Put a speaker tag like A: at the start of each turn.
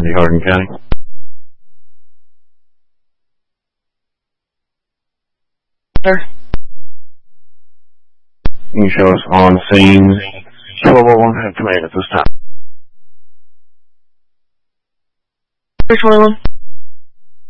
A: in Hardin County.
B: Sir?
A: You can show us on scene 1201 have command at this time.
B: 321.